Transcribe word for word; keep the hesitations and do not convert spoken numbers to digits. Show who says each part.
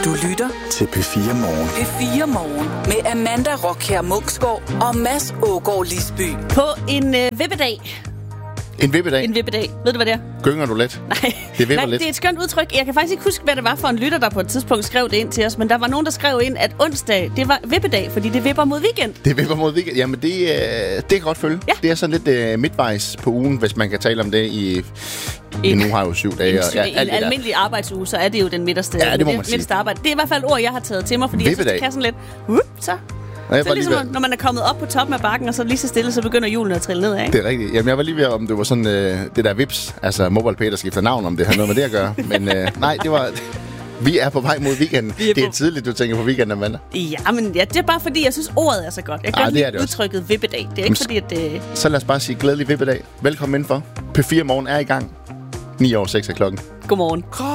Speaker 1: Du lytter
Speaker 2: til P fire Morgen.
Speaker 1: P fire Morgen med Amanda Rockher Muksgaard og Mads Ågaard Lisby.
Speaker 3: På en øh, vippedag.
Speaker 4: En vippedag?
Speaker 3: En vippedag. Ved du, hvad det er?
Speaker 4: Gynger du let?
Speaker 3: Nej,
Speaker 4: det, vipper
Speaker 3: Nej
Speaker 4: lidt.
Speaker 3: det er et skønt udtryk. Jeg kan faktisk ikke huske, hvad det var for en lytter, der på et tidspunkt skrev det ind til os. Men der var nogen, der skrev ind, at onsdag, det var vippedag, fordi det vipper mod weekend.
Speaker 4: Det vipper mod weekend. Jamen, det, øh, det kan godt følge.
Speaker 3: Ja.
Speaker 4: Det er sådan lidt øh, midtvejs på ugen, hvis man kan tale om det i... En uge har jo syv dage.
Speaker 3: En,
Speaker 4: og, ja,
Speaker 3: en almindelig arbejdsuge, så er det jo den midterste.
Speaker 4: Ja, det må man sige.
Speaker 3: Midterste arbejde. Det er i hvert fald ord, jeg har taget til mig, fordi
Speaker 4: Vippedag.
Speaker 3: jeg synes, det kan sådan lidt... Uh, så...
Speaker 4: Jeg
Speaker 3: så er ligesom, når man er kommet op på toppen af bakken, og så lige så stille, så begynder julen at trille nedad, ikke?
Speaker 4: Det er rigtigt. Jamen, jeg var lige ved, om det var sådan øh, det der Vips, altså MobilePay, der skifter navn, om det har noget med det at gøre. Men øh, nej, det var... Vi er på vej mod weekenden. Det er på... tidligt, du tænker på weekenden, Amanda.
Speaker 3: Ja, men ja, det er bare fordi, jeg synes, ordet er så godt. Jeg kan
Speaker 4: ah,
Speaker 3: godt lide udtrykket
Speaker 4: også.
Speaker 3: vippedag. Det er ikke fordi, at det...
Speaker 4: Så lad os bare sige glædelig vippedag. Velkommen indenfor. P fire Morgen er i gang. ni over seks er klokken.
Speaker 3: Godmorgen.